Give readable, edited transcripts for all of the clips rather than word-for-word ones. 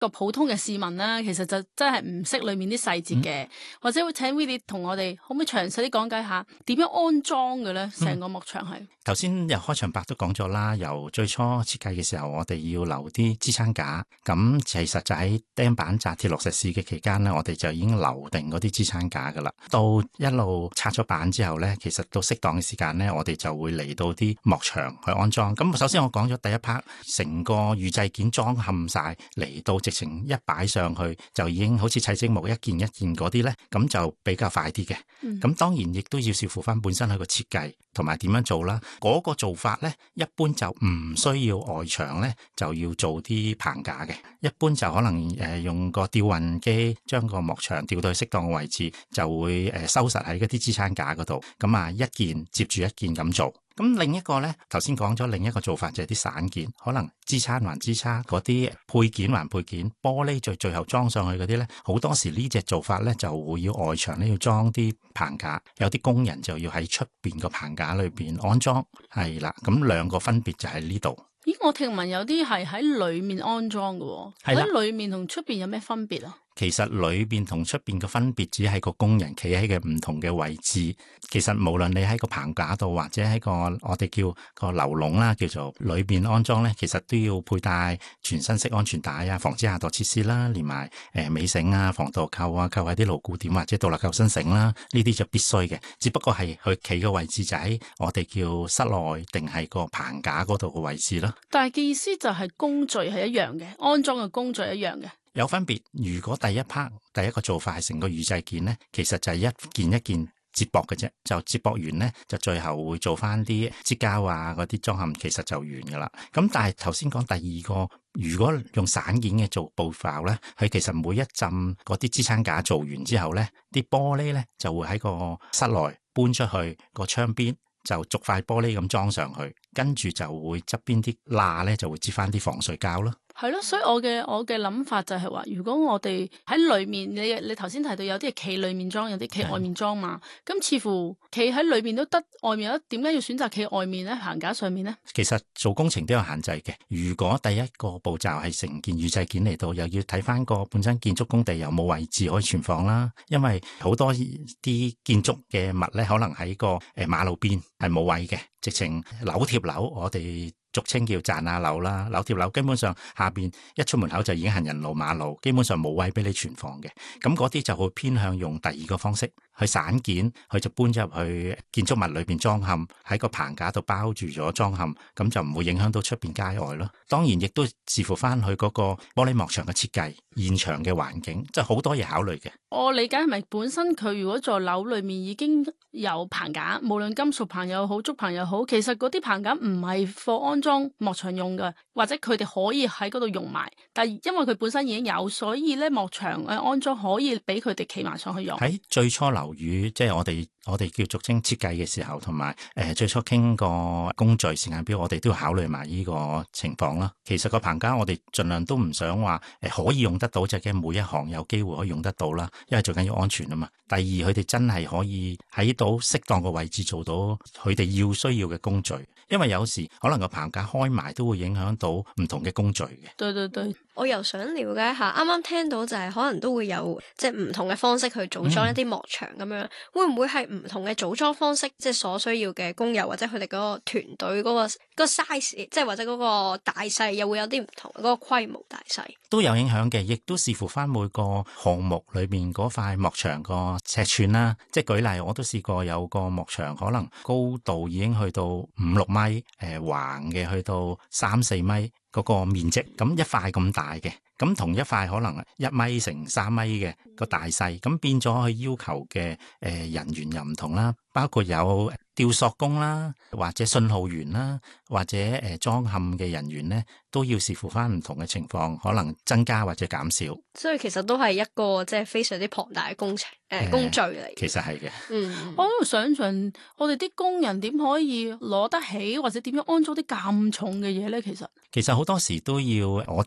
個普通嘅市民啦，其實就真係唔識裏面啲細節嘅，或者會請 Willie 同我哋可唔可以詳細啲講解下點樣安裝嘅咧？成個幕牆係頭先由開場白都講咗啦，由最初設計嘅時候，我哋要留啲支撐架，咁其實就喺釘板紮鐵落石屎嘅期間咧，我哋就已經留定嗰啲支撐架噶啦。到一路拆咗板之後咧，其實到適當嘅時間咧，我哋就會嚟到啲幕牆去安裝。咁首先我講咗第一 part， 成個預製件裝嵌晒，嚟到直情一擺上去就已經好似砌積木一件一件嗰啲咧，咁就比較快啲嘅。咁當然亦都要視乎翻本身佢個設計同埋點樣做啦。嗰個做法咧，一般就唔需要外牆咧，就要做啲棚架嘅。一般就可能用個吊運機將個幕牆吊到去適當嘅位置，就會收實喺嗰啲支撐架嗰度。咁啊，一件接住一件咁做。咁另一個咧，頭先講咗另一個做法就係啲散件，可能支撐還支撐，嗰啲配件還配件，玻璃最後裝上去嗰啲咧，好多時呢隻做法咧就會要外牆咧要裝啲棚架，有啲工人就要喺出邊個棚架裏邊安裝，係啦，咁兩個分別就喺呢度。 咦，我聽聞有啲係喺裏面安裝嘅喎，喺裏面同出邊有咩分別啊？ 其實裏邊同出邊嘅分別只係個工人企喺嘅唔同嘅位置。其實無論你喺個棚架度或者喺個我哋叫個流籠啦，叫做裏邊安裝咧，其實都要佩戴全身式安全帶啊，防止下墮設施啦，連埋尾繩啊、防墮扣啊、扣喺啲牢固點或者獨立救生繩啦，呢啲就必須嘅。只不過係佢企嘅位置就喺我哋叫室內定係個棚架嗰度嘅位置咯。 但係嘅意思就係工序係一樣嘅，安裝嘅工序一樣嘅。 有分別。如果第一 part 第一個做法係成個預製件咧，其實就係一件一件接駁嘅啫，就接駁完咧，就最後會做翻啲支膠啊嗰啲裝嵌，其實就完噶啦。咁但係頭先講第二個，如果用散件嘅做步驟咧，佢其實每一浸嗰啲支撐架做完之後咧，啲玻璃咧就會喺個室內搬出去個窗邊，就逐塊玻璃咁裝上去，跟住就會側邊啲罅咧就會接翻啲防水膠咯。 係咯，所以我嘅諗法就係話，如果我哋喺裏面，你頭先提到有啲係企裏面裝，有啲企外面裝嘛，咁似乎企喺裏面都得，外面有點解要選擇企外面咧？棚架上面咧？ 其實做工程都有限制嘅。如果第一個步驟係成件預製件嚟到，又要睇翻個本身建築工地有冇位置可以存放啦。因為好多啲建築嘅物咧，可能喺個馬路邊係冇位嘅，直情樓貼樓，我哋俗稱叫賺下樓啦，樓貼樓基本上下邊一出門口就已經行人路馬路，基本上冇位俾你存放嘅。咁嗰啲就會偏向用第二個方式去散件，佢就搬咗入去建築物裏邊裝嵌，喺個棚架度包住咗裝嵌，咁就唔會影響到出邊街外咯。當然亦都視乎翻佢嗰個玻璃幕牆嘅設計、現場嘅環境，即係好多嘢考慮嘅。 我理解係咪本身佢如果在樓裏面已經有棚架，無論金屬棚又好、竹棚又好，其實嗰啲棚架唔係for安裝幕牆用嘅，或者佢哋可以喺嗰度用埋，但係因為佢本身已經有，所以咧幕牆安裝可以俾佢哋企埋上去用。喺最初樓宇即係我哋叫俗稱設計嘅時候，同埋最初傾個工序時間表，我哋都要考慮埋呢個情況啦。其實個棚架我哋盡量都唔想話可以用得到，就係每一行有機會可以用得到啦，因為最緊要安全啊嘛。第二，佢哋真係可以喺到適當個位置做到佢哋需要嘅工序，因為有時可能個棚架開埋都會影響到唔同嘅工序嘅。 對對對， 我又想了解下，啱啱聽到就係可能都會有即係唔同嘅方式去組裝一啲幕牆咁樣，會唔會係唔同嘅組裝方式，即係所需要嘅工友或者佢哋嗰個團隊嗰個 size， 即係或者嗰個大細又會有啲唔同，嗰個規模大細都有影響嘅，亦都視乎翻每個項目裏面嗰塊幕牆個尺寸啦。即係舉例，我都試過有個幕牆可能高度已經去到5-6米，橫嘅去到3-4米嗰個面積，咁一塊咁大嘅。咁同一塊可能1米乘3米嘅個大細，咁變咗佢要求嘅人員又唔同啦，包括有吊索工啦，或者信號員啦，或者裝嵌嘅人員咧，都要視乎翻唔同嘅情況，可能增加或者減少。 所以其實都係一個即係非常之龐大嘅工程工序嚟。 其實係嘅。 我喺度想象我哋啲工人點可以攞得起，或者點樣安裝啲咁重嘅嘢咧？其實好多時都要我哋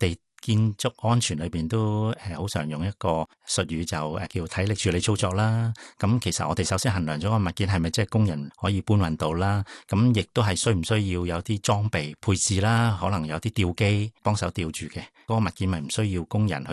建築安全裏邊都好常用一個術語就叫體力處理操作啦。咁其實我哋首先衡量咗個物件係咪即係工人可以搬運到啦，咁亦都係需唔需要有啲裝備配置啦，可能有啲吊機幫手吊住嘅，嗰個物件咪唔需要工人去